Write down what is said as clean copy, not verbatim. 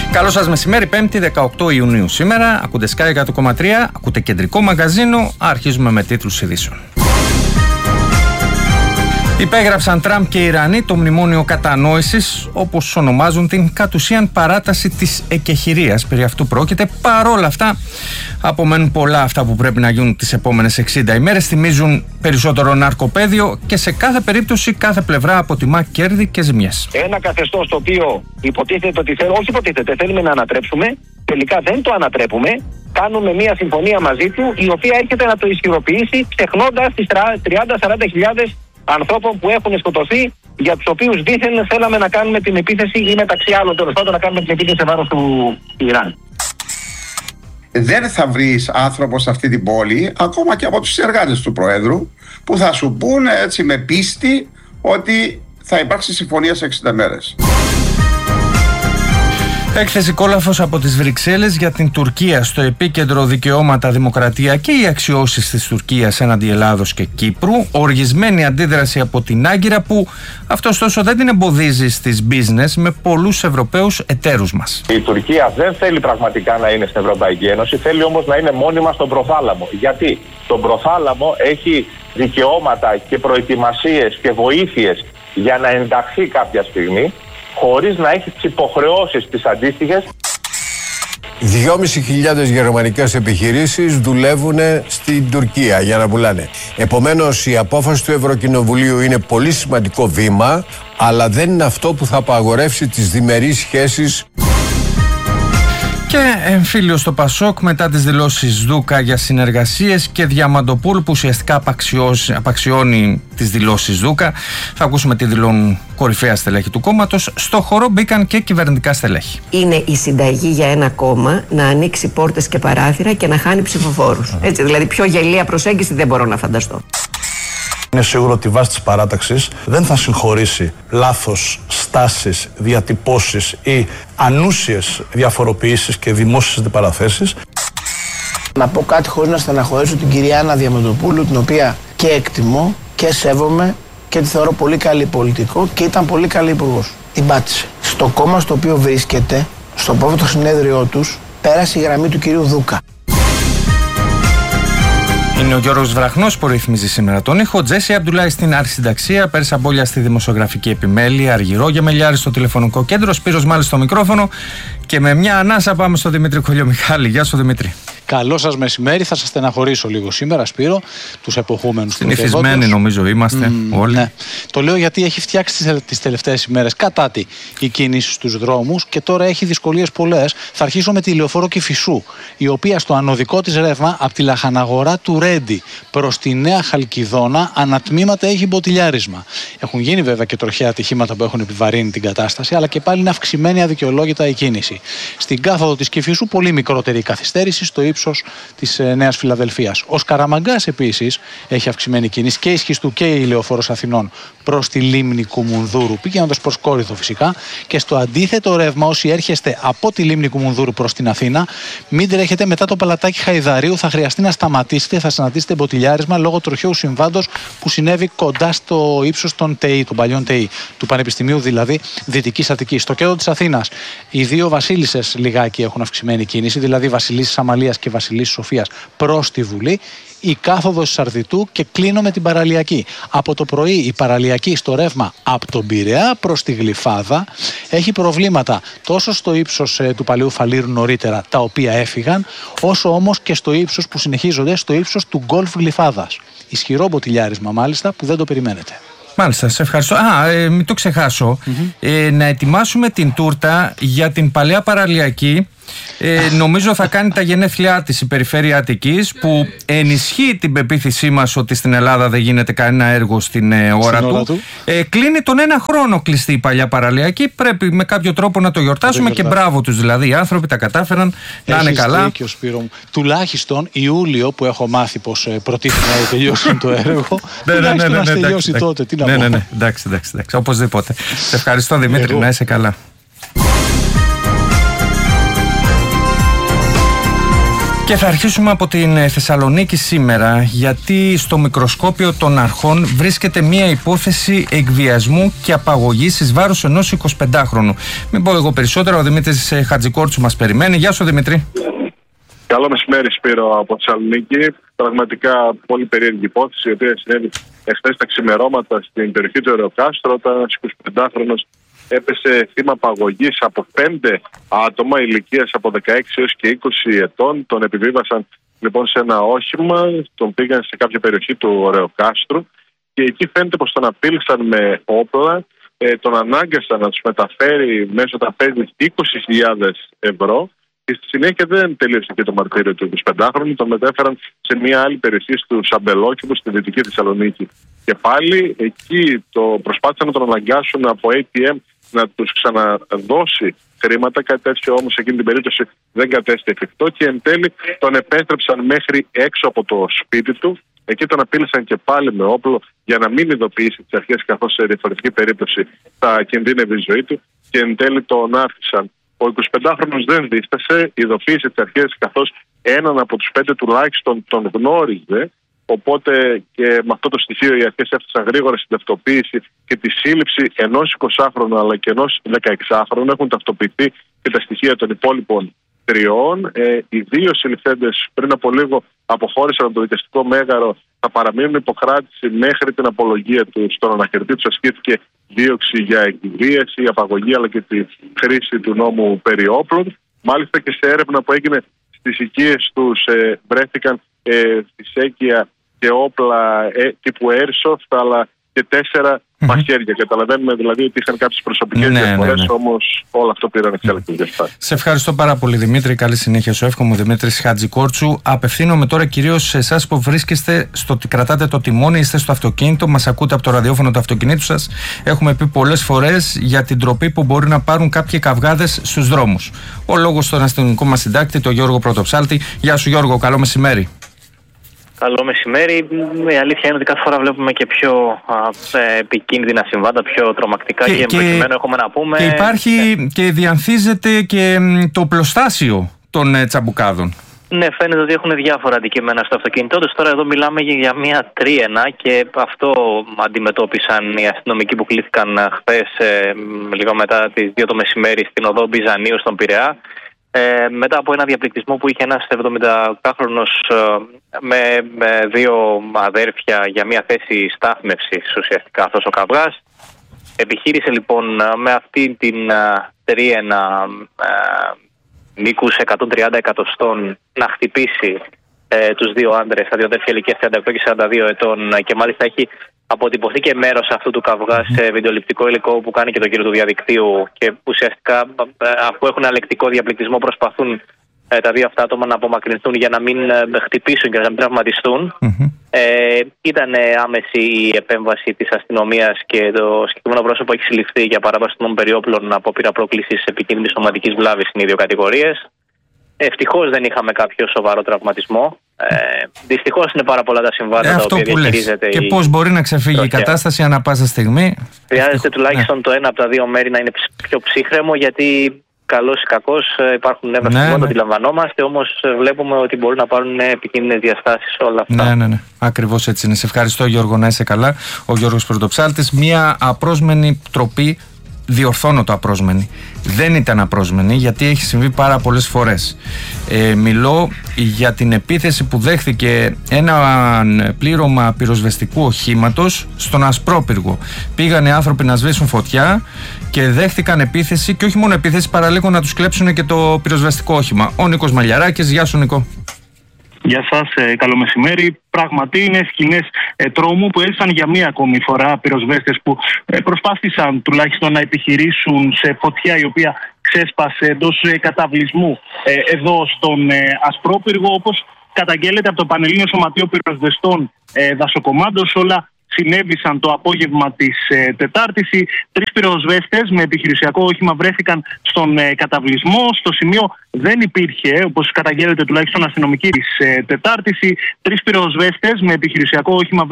Καλό σας μεσημέρι, 5η 18 Ιουνίου σήμερα. Ακούτε Sky 100,3, ακούτε κεντρικό μαγκαζίνο. Αρχίζουμε με τίτλους ειδήσεων. Υπέγραψαν Τραμπ και Ιρανοί το μνημόνιο κατανόησης, όπως ονομάζουν την κατ' ουσίαν παράταση της εκεχηρίας. Περί αυτού πρόκειται. Παρόλα αυτά, απομένουν πολλά αυτά που πρέπει να γίνουν τις επόμενες 60 ημέρες. Θυμίζουν περισσότερο ναρκοπαίδιο και σε κάθε περίπτωση κάθε πλευρά αποτιμά κέρδη και ζημιές. Ένα καθεστώς το οποίο υποτίθεται ότι θέλουμε να ανατρέψουμε, τελικά δεν το ανατρέπουμε. Κάνουμε μια συμφωνία μαζί του, η οποία έρχεται να το ισχυροποιήσει, ξεχνώντας τις 30-40 χιλιάδες ανθρώπων που έχουν σκοτωθεί, για τους οποίους δήθεν θέλαμε να κάνουμε την επίθεση ή μεταξύ άλλων τέλος πάντων να κάνουμε την επίθεση σε βάρος του Ιράν. Δεν θα βρεις άνθρωπο σε αυτή την πόλη, ακόμα και από τους συνεργάτες του Προέδρου, που θα σου πούνε έτσι με πίστη ότι θα υπάρξει συμφωνία σε 60 μέρες. Έκθεση κόλαφος από τις Βρυξέλλες για την Τουρκία. Στο επίκεντρο δικαιώματα, δημοκρατία και οι αξιώσεις της Τουρκίας έναντι Ελλάδος και Κύπρου. Οργισμένη αντίδραση από την Άγκυρα, που αυτό ωστόσο δεν την εμποδίζει στις business με πολλούς Ευρωπαίους εταίρους μας. Η Τουρκία δεν θέλει πραγματικά να είναι στην Ευρωπαϊκή Ένωση, θέλει όμως να είναι μόνιμα στον προθάλαμο. Γιατί τον προθάλαμο έχει δικαιώματα και προετοιμασίες και βοήθειες για να ενταχθεί κάποια στιγμή, χωρίς να έχει τις υποχρεώσεις τις αντίστοιχες. 2.500 γερμανικές επιχειρήσεις δουλεύουν στην Τουρκία για να πουλάνε. Επομένως, η απόφαση του Ευρωκοινοβουλίου είναι πολύ σημαντικό βήμα, αλλά δεν είναι αυτό που θα απαγορεύσει τις διμερείς σχέσεις. Και εμφύλιο στο Πασόκ μετά τις δηλώσεις Δούκα για συνεργασίες και Διαμαντοπούλου, που ουσιαστικά απαξιώνει τις δηλώσεις Δούκα. Θα ακούσουμε τι δηλώνουν κορυφαία στελέχη του κόμματος. Στο χώρο μπήκαν και κυβερνητικά στελέχη. Είναι η συνταγή για ένα κόμμα να ανοίξει πόρτες και παράθυρα και να χάνει ψηφοφόρους. Έτσι, δηλαδή πιο γελία προσέγγιση δεν μπορώ να φανταστώ. Είναι σίγουρο ότι η βάση της παράταξης δεν θα συγχωρήσει λάθος στάσεις, διατυπώσεις ή ανούσιες διαφοροποιήσεις και δημόσιες αντιπαραθέσεις. Να πω κάτι χωρίς να στεναχωρήσω την κυρία Άννα Διαμαντοπούλου, την οποία και εκτιμώ και σέβομαι και τη θεωρώ πολύ καλή πολιτικό και ήταν πολύ καλή υπουργός. Την πάτησε. Στο κόμμα στο οποίο βρίσκεται, στο πρώτο συνέδριό τους, πέρασε η γραμμή του κυρίου Δούκα. Είναι ο Γιώργος Βραχνός που ρυθμίζει σήμερα τον ήχο. Τζέσι Αμπτουλάη στην αρχισυνταξία. Πέρσα Μπόλια στη δημοσιογραφική επιμέλεια. Αργυρό Γεμελιάρη στο τηλεφωνικό κέντρο. Σπύρος Μάλης στο μικρόφωνο. Και με μια ανάσα πάμε στο Δημήτρη Κολιομιχάλη. Γεια σου, Δημήτρη. Καλό σας μεσημέρι. Θα σας στεναχωρήσω λίγο σήμερα, Σπύρο, τους εποχούμενους πρωτευόντες. Συνηθισμένοι νομίζω είμαστε όλοι. Ναι. Το λέω γιατί έχει φτιάξει τις τελευταίες ημέρες κατά η κίνηση στους δρόμους και τώρα έχει δυσκολίες πολλές. Θα αρχίσω με τη λεωφόρο Κηφισού, η οποία στο ανωδικό της ρεύμα από τη λαχαναγορά του Ρέντι προς τη Νέα Χαλκιδόνα ανατμήματα έχει μποτιλιάρισμα. Έχουν γίνει βέβαια και τροχαία ατυχήματα που έχουν επιβαρύνει την κατάσταση, αλλά και πάλι είναι αυξημένη αδικαιολόγητα η κίνηση. Στην κάθοδο της Κηφισού πολύ μικρότερη η καθυστέρηση στο ύψος της Νέας Φιλαδελφίας. Ο Σκαραμαγκάς επίσης έχει αυξημένη κίνηση και η Σχιστού και η Λεωφόρος Αθηνών προς τη λίμνη Κουμουνδούρου, πηγαίνοντας προς Κόρινθο φυσικά. Και στο αντίθετο ρεύμα, όσοι έρχεστε από τη λίμνη Κουμουνδούρου προς την Αθήνα, μην τρέχετε μετά το παλατάκι Χαϊδαρίου. Θα χρειαστεί να σταματήσετε, θα συναντήσετε μποτιλιάρισμα λόγω τροχαίου συμβάντος που συνέβη κοντά στο ύψος των ΤΕΗ, των παλιών ΤΕΗ, του Πανεπιστημίου δηλαδή Δυτικής Αττικής. Στο κέντρο της Αθήνας, οι δύο Βασίλισσες λιγάκι έχουν αυξημένη κίνηση, δηλαδή Βασιλίσσης Αμαλίας και Βασιλίσσης Σοφίας προς τη Βουλή. Η κάθοδος Σαρδιτού και κλείνω με την παραλιακή. Από το πρωί η παραλιακή στο ρεύμα από τον Πειραιά προς τη Γλυφάδα έχει προβλήματα τόσο στο ύψος του Παλαιού Φαλήρου νωρίτερα, τα οποία έφυγαν, όσο όμως και στο ύψος που συνεχίζονται, στο ύψος του Γκολφ Γλυφάδας. Ισχυρό μποτιλιάρισμα μάλιστα που δεν το περιμένετε. Μάλιστα, σε ευχαριστώ. Μην το ξεχάσω. Να ετοιμάσουμε την τούρτα για την παλαιά παραλιακή. Νομίζω θα κάνει τα γενέθλιά της η Περιφέρεια Αττικής, που ενισχύει την πεποίθησή μας ότι στην Ελλάδα δεν γίνεται κανένα έργο στην ώρα του. Κλείνει τον ένα χρόνο κλειστή η παλιά παραλιακή. Πρέπει με κάποιο τρόπο να το γιορτάσουμε και μπράβο τους, δηλαδή οι άνθρωποι τα κατάφεραν. Να είναι καλά. Δίκιο, Σπύρο μου. Τουλάχιστον Ιούλιο που έχω μάθει πως προτίθεται να τελειώσουν το έργο. Τουλάχιστον να τελειώσει τότε. Τι να πω. Ναι, εντάξει, οπωσδήποτε. Σε ευχαριστώ, Δημήτρη, να είσαι καλά. Και θα αρχίσουμε από την Θεσσαλονίκη σήμερα, γιατί στο μικροσκόπιο των αρχών βρίσκεται μια υπόθεση εκβιασμού και απαγωγής εις βάρος ενός 25χρονου. Μην πω εγώ περισσότερα, ο Δημήτρης Χατζικόρτσου μας περιμένει. Γεια σου, Δημήτρη. Καλό μεσημέρι, Σπύρο, από Θεσσαλονίκη. Πραγματικά πολύ περίεργη υπόθεση, η οποία συνέβη εχθές τα ξημερώματα στην περιοχή του Ερεοκάστρο, όταν ένας 25χρονος έπεσε θύμα απαγωγής από 5 άτομα ηλικίας από 16 έως και 20 ετών. Τον επιβίβασαν λοιπόν σε ένα όχημα, τον πήγαν σε κάποια περιοχή του Ωρεοκάστρου και εκεί φαίνεται πως τον απείλησαν με όπλα, τον ανάγκασαν να τους μεταφέρει μέσω τραπέζι 20.000 ευρώ και στη συνέχεια δεν τελείωσε και το μαρτύριο του 25χρονου, τον μετέφεραν σε μια άλλη περιοχή του Σαμπελόκηπου στη Δυτική Θεσσαλονίκη. Και πάλι εκεί προσπάθησαν να τον αναγκάσουν από ATM να τους ξαναδώσει χρήματα, κάτι τέτοιο όμως εκείνη την περίπτωση δεν κατέστη εφικτό και εν τέλει τον επέστρεψαν μέχρι έξω από το σπίτι του. Εκεί τον απείλησαν και πάλι με όπλο για να μην ειδοποιήσει τις αρχές, καθώς σε διαφορετική περίπτωση θα κινδύνευε η ζωή του, και εν τέλει τον άφησαν. Ο 25χρονος δεν δίστασε, ειδοποίησε τις αρχές, καθώς έναν από τους 5 τουλάχιστον τον γνώριζε. Οπότε και με αυτό το στοιχείο οι αρχές έφτασαν γρήγορα στην ταυτοποίηση και τη σύλληψη ενός 20χρονου αλλά και ενός 16χρονου. Έχουν ταυτοποιηθεί και τα στοιχεία των υπόλοιπων 3. Οι 2 συλληφθέντες πριν από λίγο αποχώρησαν από το δικαστικό μέγαρο. Θα παραμείνουν υποκράτηση μέχρι την απολογία του. Στον αναχαιρετή του ασκήθηκε δίωξη για εκβίαση, απαγωγή αλλά και τη χρήση του νόμου περί όπλων. Μάλιστα και σε έρευνα που έγινε στις οικίες τους βρέθηκαν φυσέκια και όπλα τύπου airsoft, αλλά και 4 μαχαίρια. Καταλαβαίνουμε δηλαδή ότι είχαν κάποιες προσωπικές διαφορές, όμως όλο αυτό πήραν εξέλιξη διαστάσεις. Σε ευχαριστώ πάρα πολύ, Δημήτρη. Καλή συνέχεια σου εύχομαι. Δημήτρης Χατζικόρτσου. Απευθύνομαι τώρα κυρίως σε εσάς που βρίσκεστε κρατάτε το τιμόνι, είστε στο αυτοκίνητο, μας ακούτε από το ραδιόφωνο του αυτοκινήτου σας. Έχουμε πει πολλές φορές για την τροπή που μπορεί να πάρουν κάποιοι καυγάδες στους δρόμους. Ο λόγος στον αστυνομικό μας συντάκτη, τον Γιώργο Πρωτοψάλτη. Γεια σου, Γιώργο, καλό μεσημέρι. Καλό μεσημέρι. Η αλήθεια είναι ότι κάθε φορά βλέπουμε και πιο επικίνδυνα συμβάντα, πιο τρομακτικά και προκειμένου έχουμε να πούμε... Και υπάρχει και διανθίζεται και το πλωστάσιο των τσαμπουκάδων. Ναι, φαίνεται ότι έχουν διάφορα αντικείμενα στο αυτοκίνητό τους. Τώρα εδώ μιλάμε για μια τρίαινα και αυτό αντιμετώπισαν οι αστυνομικοί που κλήθηκαν χθες λίγο μετά τις 2 το μεσημέρι στην οδό Μπιζανίου στον Πειραιά. Μετά από ένα διαπληκτισμό που είχε ένας 78χρονος με 2 αδέρφια για μια θέση στάθμευσης, ουσιαστικά αυτός ο καυγάς. Επιχείρησε λοιπόν με αυτή την τρίαινα μήκους 130 εκατοστών να χτυπήσει τους 2 άντρες, τα 2 αδέρφια ηλικίας 38 και 42 ετών, και μάλιστα έχει αποτυπωθεί και μέρος αυτού του καυγά σε βιντεοληπτικό υλικό που κάνει και το κύριο του διαδικτύου, και ουσιαστικά αφού έχουν αλεκτικό διαπληκτισμό προσπαθούν τα 2 αυτά άτομα να απομακρυνθούν για να μην χτυπήσουν και να μην τραυματιστούν. Ήταν άμεση η επέμβαση της αστυνομίας και το συγκεκριμένο πρόσωπο έχει συλληφθεί για παράβαση των περιόπλων, απόπειρα πρόκλησης επικίνδυνης σωματικής βλάβης στην 2 κατηγορίες. Ευτυχώς δεν είχαμε κάποιο σοβαρό τραυματισμό. Δυστυχώς είναι πάρα πολλά τα συμβάντα τα οποία διαχειρίζεται. Και πώς μπορεί να ξεφύγει η κατάσταση ανά πάσα στιγμή. Χρειάζεται τουλάχιστον το ένα από τα 2 μέρη να είναι πιο ψύχρεμο, γιατί καλώς ή κακώς υπάρχουν νεύρα συμβάντα, το αντιλαμβανόμαστε, όμως βλέπουμε ότι μπορούν να πάρουν επικίνδυνες διαστάσεις όλα αυτά. Ναι. Ακριβώς έτσι είναι. Σε ευχαριστώ, Γιώργο, να είσαι καλά. Ο Γιώργος Πρωτοψάλτης. Μια απρόσμενη τροπή. Διορθώνω το απρόσμενη. Δεν ήταν απρόσμενη, γιατί έχει συμβεί πάρα πολλές φορές. Μιλώ για την επίθεση που δέχθηκε ένα πλήρωμα πυροσβεστικού οχήματος στον Ασπρόπυργο. Πήγανε άνθρωποι να σβήσουν φωτιά και δέχτηκαν επίθεση, και όχι μόνο επίθεση, παραλίγο να τους κλέψουν και το πυροσβεστικό όχημα. Ο Νίκος Μαλιαράκης. Γεια σου, Νίκο. Γεια σας, καλό μεσημέρι. Πραγματι είναι σκηνές τρόμου που έζησαν για μία ακόμη φορά πυροσβέστες που προσπάθησαν τουλάχιστον να επιχειρήσουν σε φωτιά η οποία ξέσπασε εντός καταβλισμού εδώ στον Ασπρόπυργο, όπως καταγγέλλεται από το Πανελλήνιο Σωματείο Πυροσβεστών Δασοκομάντος. Όλα συνέβησαν το απόγευμα της Τετάρτης. 3 πυροσβέστες με επιχειρησιακό όχημα βρέθηκαν στον καταβλισμό. Στο σημείο δεν υπήρχε, όπως καταγγέλλεται τουλάχιστον αστυνομική της Τετάρτης. 3 πυροσβέστες με επιχειρησιακό όχημα